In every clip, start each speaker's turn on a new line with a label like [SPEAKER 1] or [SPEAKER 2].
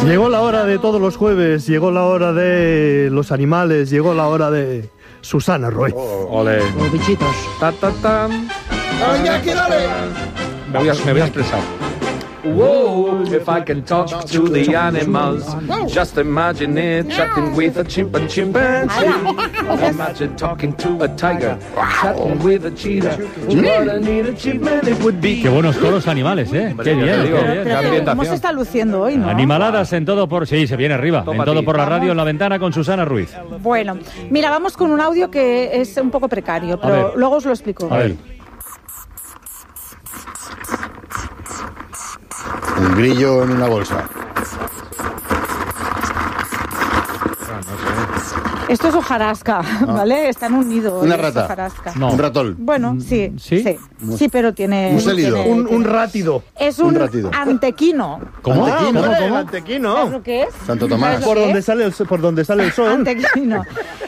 [SPEAKER 1] Llegó la hora de todos los jueves, llegó la hora de los animales, llegó la hora de Susana Ruiz.
[SPEAKER 2] Ole.
[SPEAKER 3] Los bichitos.
[SPEAKER 2] Ta, ta, ta.
[SPEAKER 4] ¡Ay, aquí, dale!
[SPEAKER 2] Me voy a expresar. Whoa, if I can talk to the animals, just imagine it, chatting with a chimpanzee. Imagine talking to a tiger, chatting with a cheetah. What a neat achievement it would be.
[SPEAKER 5] Qué buenos coros animales, ¿eh? Qué bien, qué bien.
[SPEAKER 3] Pero ¿cómo se está luciendo hoy, no?
[SPEAKER 5] Animaladas en todo por... Sí, se viene arriba. En todo por la radio, en la ventana con Susana Ruiz.
[SPEAKER 3] Bueno, mira, vamos con un audio que es un poco precario, pero luego os lo explico.
[SPEAKER 5] A ver.
[SPEAKER 4] Un grillo en una bolsa.
[SPEAKER 3] Esto es hojarasca, ¿vale? Está en un nido.
[SPEAKER 4] Una
[SPEAKER 3] es
[SPEAKER 4] rata.
[SPEAKER 3] Hojarasca.
[SPEAKER 5] No.
[SPEAKER 4] Un ratón.
[SPEAKER 3] Bueno, sí,
[SPEAKER 5] ¿Sí?
[SPEAKER 3] sí, pero tiene...
[SPEAKER 4] Un célido.
[SPEAKER 1] Un rátido.
[SPEAKER 3] Es
[SPEAKER 4] un
[SPEAKER 3] un
[SPEAKER 4] ratido.
[SPEAKER 3] antequino.
[SPEAKER 5] ¿Cómo?
[SPEAKER 4] Antequino.
[SPEAKER 5] ¿Cómo?
[SPEAKER 3] ¿Sabes
[SPEAKER 1] Antequino.
[SPEAKER 3] lo que es?
[SPEAKER 4] Santo Tomás.
[SPEAKER 3] ¿Sabes lo
[SPEAKER 1] Por
[SPEAKER 3] que
[SPEAKER 1] donde
[SPEAKER 3] es?
[SPEAKER 1] sale el sol.
[SPEAKER 3] Antequino.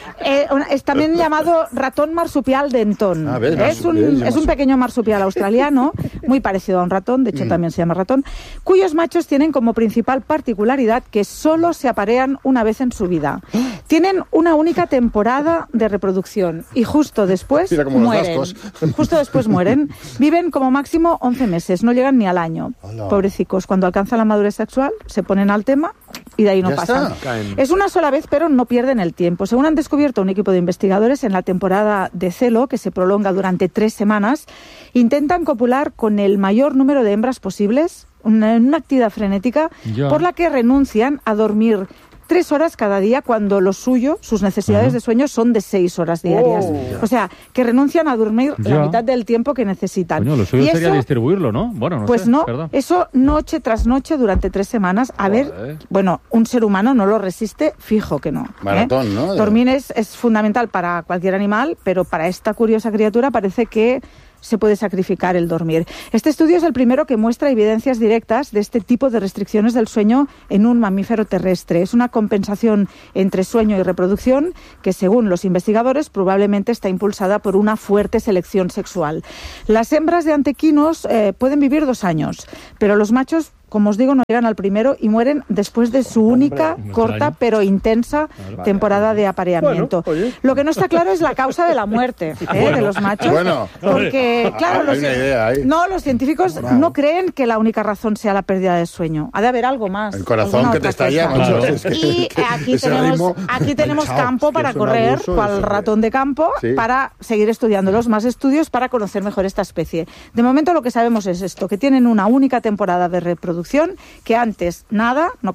[SPEAKER 3] Es también llamado ratón marsupial dentón.
[SPEAKER 4] Ah, ¿ves?
[SPEAKER 3] Es un pequeño marsupial australiano, muy parecido a un ratón, de hecho también se llama ratón, cuyos machos tienen como principal particularidad que solo se aparean una vez en su vida. Tienen una única temporada de reproducción y justo después
[SPEAKER 4] Mira, como los
[SPEAKER 3] mueren.
[SPEAKER 4] vascos.
[SPEAKER 3] Justo después mueren. Viven como máximo 11 meses, no llegan ni al año.
[SPEAKER 4] Hola.
[SPEAKER 3] Pobrecicos, cuando alcanzan la madurez sexual se ponen al tema y de ahí no
[SPEAKER 4] Ya
[SPEAKER 3] pasan.
[SPEAKER 4] está.
[SPEAKER 2] Caen.
[SPEAKER 3] Es una sola vez, pero no pierden el tiempo. Según han descubierto un equipo de investigadores en la temporada de celo, que se prolonga durante 3 semanas, intentan copular con el mayor número de hembras posibles, una actividad frenética,
[SPEAKER 5] Ya.
[SPEAKER 3] por la que renuncian a dormir 3 horas cada día cuando lo suyo, sus necesidades de sueño son de 6 horas diarias. O sea, que renuncian a dormir
[SPEAKER 5] Ya.
[SPEAKER 3] la mitad del tiempo que necesitan.
[SPEAKER 5] Coño, lo suyo
[SPEAKER 3] Y
[SPEAKER 5] sería
[SPEAKER 3] eso,
[SPEAKER 5] distribuirlo, ¿no? Bueno, no
[SPEAKER 3] pues
[SPEAKER 5] sé,
[SPEAKER 3] no,
[SPEAKER 5] perdón.
[SPEAKER 3] eso noche tras noche durante 3 semanas. A ver, bueno, un ser humano no lo resiste, fijo que no.
[SPEAKER 4] Maratón, ¿no?
[SPEAKER 3] Dormir es fundamental para cualquier animal, pero para esta curiosa criatura parece que se puede sacrificar el dormir. Este estudio es el primero que muestra evidencias directas de este tipo de restricciones del sueño en un mamífero terrestre. Es una compensación entre sueño y reproducción que, según los investigadores, probablemente está impulsada por una fuerte selección sexual. Las hembras de antequinos pueden vivir 2 años, pero los machos, como os digo, no llegan al primero y mueren después de su única, corta pero intensa temporada de apareamiento.
[SPEAKER 1] Bueno, oye.
[SPEAKER 3] Lo que no está claro es la causa de la muerte de los machos.
[SPEAKER 4] Bueno.
[SPEAKER 3] Porque, claro,
[SPEAKER 4] Hay una idea ahí.
[SPEAKER 3] no, los científicos no creen que la única razón sea la pérdida de sueño. Ha de haber algo más.
[SPEAKER 4] El corazón
[SPEAKER 3] alguna
[SPEAKER 4] que te
[SPEAKER 3] otra
[SPEAKER 4] estalla,
[SPEAKER 3] cosa.
[SPEAKER 4] macho.
[SPEAKER 5] Claro.
[SPEAKER 4] Es que-
[SPEAKER 3] Y
[SPEAKER 4] que
[SPEAKER 3] aquí
[SPEAKER 4] ese ritmo-
[SPEAKER 3] tenemos
[SPEAKER 4] Chao,
[SPEAKER 3] campo
[SPEAKER 4] es que
[SPEAKER 3] para
[SPEAKER 4] es un
[SPEAKER 3] correr,
[SPEAKER 4] abuso
[SPEAKER 3] cual
[SPEAKER 4] eso,
[SPEAKER 3] ratón de campo,
[SPEAKER 4] Sí.
[SPEAKER 3] para seguir estudiándolos, más estudios para conocer mejor esta especie. De momento lo que sabemos es esto, que tienen una única temporada de reproducción, que antes nada, no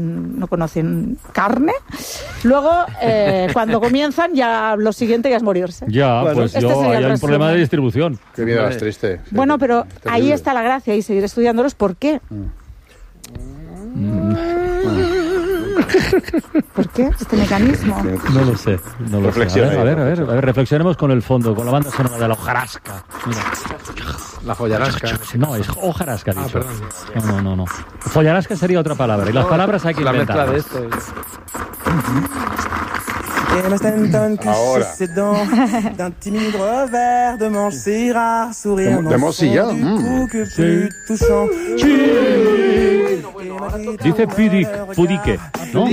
[SPEAKER 3] conocen carne. Luego, cuando comienzan, ya lo siguiente ya es morirse.
[SPEAKER 5] Ya,
[SPEAKER 1] Bueno,
[SPEAKER 5] pues
[SPEAKER 3] este sería
[SPEAKER 5] hay
[SPEAKER 3] el
[SPEAKER 5] un
[SPEAKER 3] resumen.
[SPEAKER 5] problema de distribución.
[SPEAKER 4] Qué vida más triste.
[SPEAKER 3] Bueno, pero
[SPEAKER 4] Terrible.
[SPEAKER 3] ahí está la gracia y seguir estudiándolos. ¿Por qué? ¿Por qué este mecanismo?
[SPEAKER 5] No lo sé. No lo sé.
[SPEAKER 4] Reflexione.
[SPEAKER 5] A ver, reflexionemos con el fondo, con la banda sonora de la hojarasca. Mira.
[SPEAKER 2] La follarasca.
[SPEAKER 5] No, es hojarasca, dicho.
[SPEAKER 2] perdón.
[SPEAKER 5] No. Follarasca sería otra palabra. Y las palabras hay que
[SPEAKER 2] La mezcla de
[SPEAKER 5] inventarlas.
[SPEAKER 2] esto.
[SPEAKER 4] Ahora.
[SPEAKER 6] D'un timide revers de manche rare sourire
[SPEAKER 4] De Mosilla.
[SPEAKER 6] que plus touchant.
[SPEAKER 5] Dice pudique, ¿no?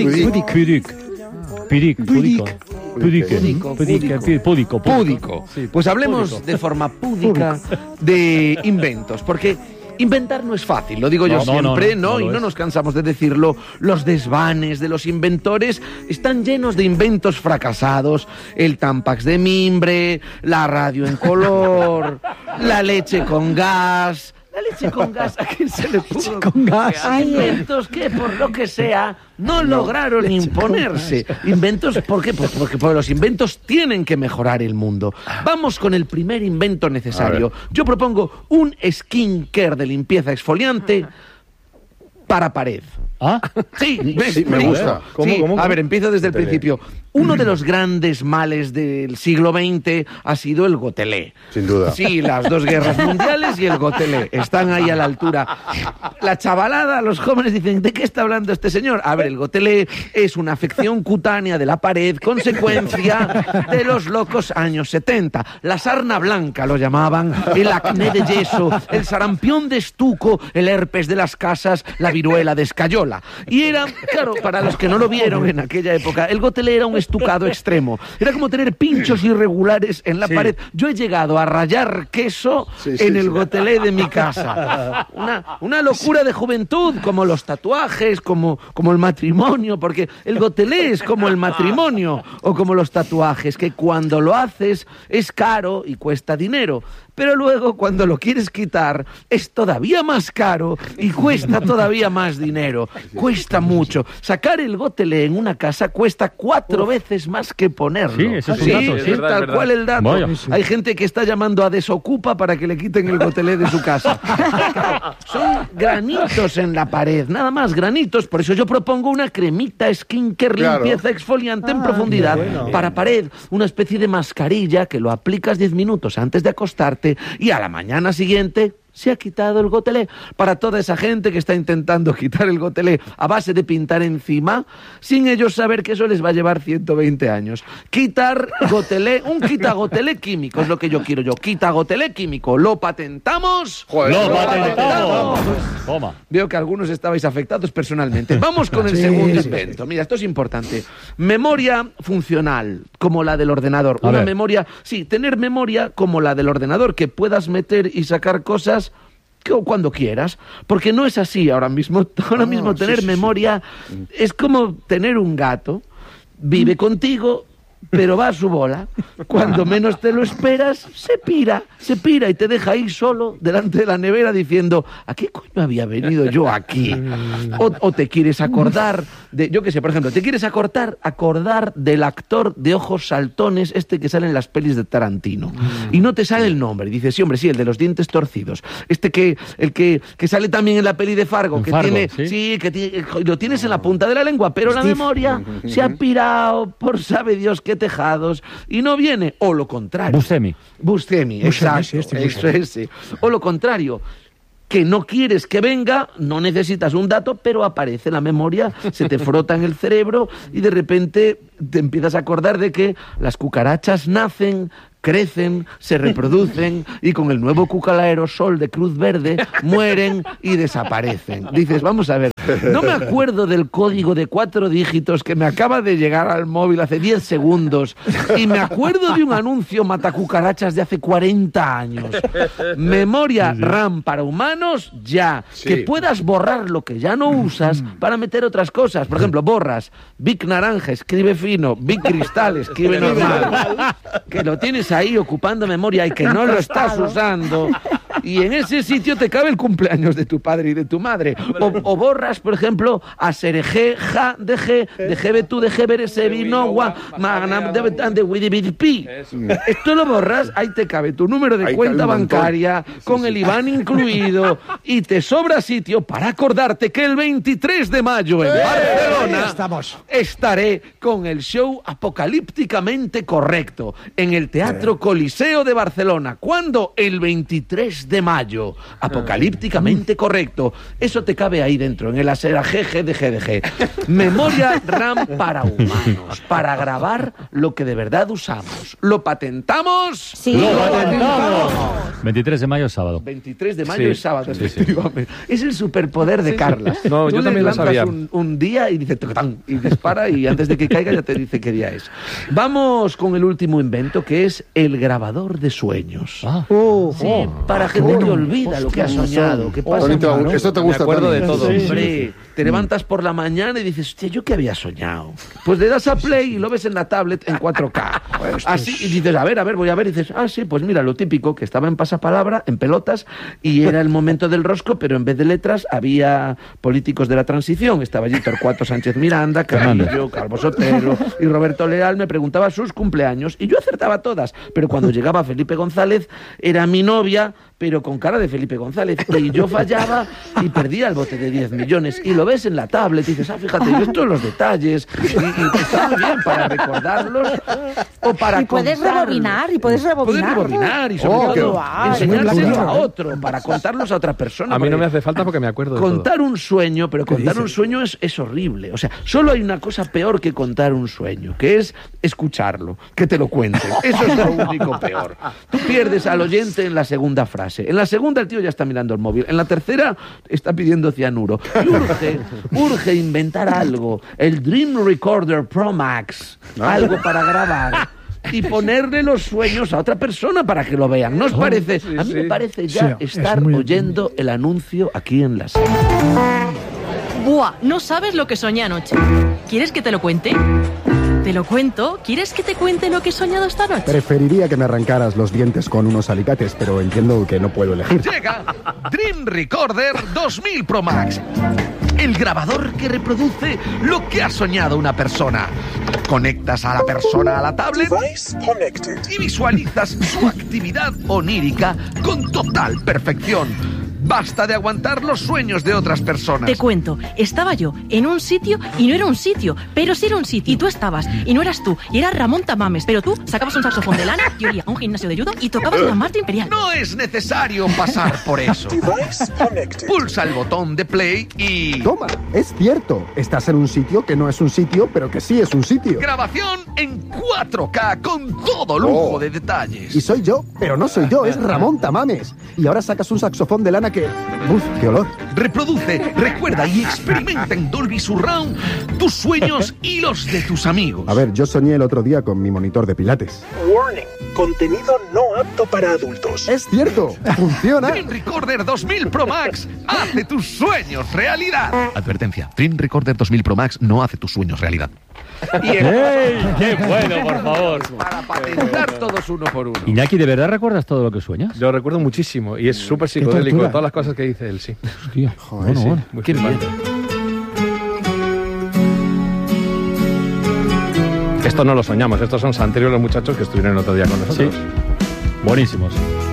[SPEAKER 5] Púdico.
[SPEAKER 7] Púdico.
[SPEAKER 5] Sí,
[SPEAKER 7] Pues hablemos
[SPEAKER 5] púdico.
[SPEAKER 7] de forma púdica de inventos, porque inventar no es fácil, lo digo yo
[SPEAKER 5] No,
[SPEAKER 7] siempre,
[SPEAKER 5] no
[SPEAKER 7] y
[SPEAKER 5] lo
[SPEAKER 7] no
[SPEAKER 5] es.
[SPEAKER 7] nos cansamos de decirlo. Los desvanes de los inventores están llenos de inventos fracasados: el Tampax de mimbre, la radio en color, la leche con gas. La leche con gas, ¿a quién se le puso?
[SPEAKER 5] con gas.
[SPEAKER 3] Ay,
[SPEAKER 7] Inventos que, por lo que sea, no lograron imponerse. Inventos, ¿por qué? Pues porque los inventos tienen que mejorar el mundo. Vamos con el primer invento necesario. Yo propongo un skincare de limpieza exfoliante para pared.
[SPEAKER 5] ¿Ah?
[SPEAKER 7] Sí,
[SPEAKER 4] Sí, me gusta.
[SPEAKER 7] ¿Cómo? A ver, empiezo desde el principio. Uno de los grandes males del siglo XX ha sido el gotelé.
[SPEAKER 4] Sin duda.
[SPEAKER 7] Sí, las 2 guerras mundiales y el gotelé están ahí a la altura. La chavalada, los jóvenes dicen, ¿de qué está hablando este señor? A ver, el gotelé es una afección cutánea de la pared, consecuencia de los locos años 70. La sarna blanca lo llamaban, el acné de yeso, el sarampión de estuco, el herpes de las casas, la viruela de escayola. sola. Y era, claro, para los que no lo vieron en aquella época, el gotelé era un estucado extremo. Era como tener pinchos irregulares en la pared. Yo he llegado a rayar queso en el gotelé de mi casa. Una locura de juventud, como los tatuajes, como el matrimonio, porque el gotelé es como el matrimonio o como los tatuajes, que cuando lo haces es caro y cuesta dinero. Pero luego, cuando lo quieres quitar, es todavía más caro y cuesta todavía más dinero. Cuesta mucho. Sacar el gotelé en una casa cuesta 4 veces más que ponerlo.
[SPEAKER 5] Sí, ese es un dato.
[SPEAKER 7] Es tal cual el dato.
[SPEAKER 5] Vaya.
[SPEAKER 7] Hay gente que está llamando a Desocupa para que le quiten el gotelé de su casa. Son granitos en la pared, nada más, granitos. Por eso yo propongo una cremita skincare limpieza exfoliante en profundidad para pared. Una especie de mascarilla que lo aplicas 10 minutos antes de acostarte y a la mañana siguiente se ha quitado el gotelé. Para toda esa gente que está intentando quitar el gotelé a base de pintar encima, sin ellos saber que eso les va a llevar 120 años. Quitar gotelé, un quitagotelé químico, es lo que yo quiero yo. Quitagotelé químico, ¿lo patentamos?
[SPEAKER 4] Joder,
[SPEAKER 5] ¡Lo patentamos! Toma.
[SPEAKER 7] Veo que algunos estabais afectados personalmente. Vamos con el segundo invento. Mira, esto es importante. Memoria funcional, como la del ordenador.
[SPEAKER 5] A
[SPEAKER 7] Una
[SPEAKER 5] ver.
[SPEAKER 7] memoria, sí, tener memoria como la del ordenador, que puedas meter y sacar cosas o cuando quieras, porque no es así ahora mismo. Ahora mismo tener memoria es como tener un gato, vive contigo, pero va a su bola. Cuando menos te lo esperas, se pira y te deja ahí solo delante de la nevera diciendo, ¿a qué coño había venido yo aquí? O te quieres acordar de, yo qué sé, por ejemplo, te quieres acordar del actor de ojos saltones, este que sale en las pelis de Tarantino, y no te sale el nombre, y dices, sí, hombre, sí, el de los dientes torcidos, el que sale también en la peli de Fargo, que
[SPEAKER 5] Fargo,
[SPEAKER 7] tiene,
[SPEAKER 5] ¿sí?
[SPEAKER 7] que tiene, lo tienes en la punta de la lengua, pero la memoria se ha pirado por sabe Dios qué tejados y no viene, o lo contrario. Buscemi, exacto, eso es, sí. O lo contrario, que no quieres que venga, no necesitas un dato, pero aparece la memoria, se te frota en el cerebro y de repente te empiezas a acordar de que las cucarachas nacen, crecen, se reproducen y con el nuevo Cucal aerosol de Cruz Verde mueren y desaparecen. Dices, vamos a ver, no me acuerdo del código de 4 dígitos que me acaba de llegar al móvil hace 10 segundos y me acuerdo de un anuncio matacucarachas de hace 40 años. Memoria RAM para humanos, ya. Que puedas borrar lo que ya no usas para meter otras cosas. Por ejemplo, borras Vic Naranja, escribe fino, Vic Cristal, escribe normal. Que lo tienes ahí ocupando memoria y que no lo estás usando. Y en ese sitio te cabe el cumpleaños de tu padre y de tu madre. O borras, por ejemplo, a Serege, Ja, de G, de Gebetú, de Gebere, Sebinogua, Magnam, de Widibidipi. Esto lo borras, ahí te cabe tu número de cuenta bancaria, con el IBAN incluido, y te sobra sitio para acordarte que el 23 de mayo en Barcelona estaré con el show Apocalípticamente Correcto en el Teatro Coliseo de Barcelona. ¿Cuándo? El 23 de mayo. Apocalípticamente Correcto. Eso te cabe ahí dentro, en el ASERAG de GDG. Memoria RAM para humanos, para grabar lo que de verdad usamos. ¿Lo patentamos?
[SPEAKER 3] Sí.
[SPEAKER 5] ¡Lo patentamos! 23 de mayo es sábado.
[SPEAKER 7] 23 de mayo es sábado, efectivamente. Es el superpoder de Carlas.
[SPEAKER 2] No,
[SPEAKER 7] Tú
[SPEAKER 2] yo
[SPEAKER 7] le
[SPEAKER 2] también lo
[SPEAKER 7] lanzas
[SPEAKER 2] sabía.
[SPEAKER 7] Un día y dice ¡tocotán! Y dispara y antes de que caiga ya te dice qué día es. Vamos con el último invento, que es el grabador de sueños. Para gente que olvida lo que ha soñado, que pasa.
[SPEAKER 4] Bonito, esto te gusta
[SPEAKER 2] Me acuerdo de
[SPEAKER 4] también.
[SPEAKER 2] todo.
[SPEAKER 7] Hombre, te levantas por la mañana y dices, hostia, ¿yo qué había soñado? Pues le das a play y lo ves en la tablet en 4K. Así, y dices, a ver, voy a ver. Y dices, sí, pues mira, lo típico, que estaba en pasapalabra, en pelotas, y era el momento del rosco, pero en vez de letras había políticos de la transición. Estaba allí Torcuato Sánchez Miranda, Carrillo, Calvo Sotelo y Roberto Leal. Me preguntaba sus cumpleaños y yo acertaba todas. Pero cuando llegaba Felipe González, era mi novia, pero con cara de Felipe González. Y yo fallaba y perdía el bote de 10 millones. Y lo ves en la tablet y dices, fíjate, yo estos los detalles. Y está muy bien para recordarlos o para
[SPEAKER 3] puedes
[SPEAKER 7] contarlos.
[SPEAKER 3] rebobinar,
[SPEAKER 7] Puedes rebobinar y sobre todo enseñárselo a otro para contarlos a otra persona.
[SPEAKER 2] A mí no me hace falta porque me acuerdo de
[SPEAKER 7] contar
[SPEAKER 2] todo.
[SPEAKER 7] un sueño, pero contar un sueño es horrible. O sea, solo hay una cosa peor que contar un sueño, que es escucharlo, que te lo cuenten. Eso es lo único peor. Tú pierdes al oyente en la segunda frase. En la segunda el tío ya está mirando el móvil. En la tercera está pidiendo cianuro. Y urge inventar algo. El Dream Recorder Pro Max. Algo para grabar. Y ponerle los sueños a otra persona para que lo vean. ¿No os parece? A mí me parece ya estar oyendo el anuncio aquí en la serie.
[SPEAKER 8] Buah, no sabes lo que soñé anoche. ¿Quieres que te lo cuente? ¿Te lo cuento? ¿Quieres que te cuente lo que he soñado esta noche?
[SPEAKER 9] Preferiría que me arrancaras los dientes con unos alicates, pero entiendo que no puedo elegir.
[SPEAKER 7] Llega Dream Recorder 2000 Pro Max. El grabador que reproduce lo que ha soñado una persona. Conectas a la persona a la tablet y visualizas su actividad onírica con total perfección. Basta de aguantar los sueños de otras personas.
[SPEAKER 8] Te cuento, estaba yo en un sitio y no era un sitio, pero sí era un sitio. Y tú estabas, y no eras tú, y era Ramón Tamames. Pero tú sacabas un saxofón de lana, yo iría a un gimnasio de judo y tocabas la marcha imperial.
[SPEAKER 7] No es necesario pasar por eso. Pulsa el botón de play y...
[SPEAKER 9] Toma, es cierto. Estás en un sitio que no es un sitio, pero que sí es un sitio.
[SPEAKER 7] Grabación en 4K con todo lujo de detalles.
[SPEAKER 9] Y soy yo, pero no soy yo, es Ramón Tamames. Y ahora sacas un saxofón de lana que... ¡Uf, qué olor!
[SPEAKER 7] Reproduce, recuerda y experimenta en Dolby Surround tus sueños y los de tus amigos.
[SPEAKER 9] A ver, yo soñé el otro día con mi monitor de pilates.
[SPEAKER 10] Warning, contenido no apto para adultos.
[SPEAKER 9] ¡Es cierto! ¡Funciona!
[SPEAKER 7] Dream Recorder 2000 Pro Max hace tus sueños realidad. Advertencia, Dream Recorder 2000 Pro Max no hace tus sueños realidad.
[SPEAKER 5] ¡Ey! ¡Qué bueno, por favor!
[SPEAKER 7] Para patentar todos uno por uno.
[SPEAKER 5] Iñaki, ¿de verdad recuerdas todo lo que sueñas?
[SPEAKER 1] Yo recuerdo muchísimo y es súper psicodélico, todas las cosas que dice él, sí.
[SPEAKER 5] Hostia,
[SPEAKER 1] Joder, sí, muy
[SPEAKER 7] qué
[SPEAKER 1] flipante.
[SPEAKER 7] bien.
[SPEAKER 1] Esto no lo soñamos, estos son Santerio los muchachos que estuvieron el otro día con nosotros.
[SPEAKER 5] Sí. Buenísimos.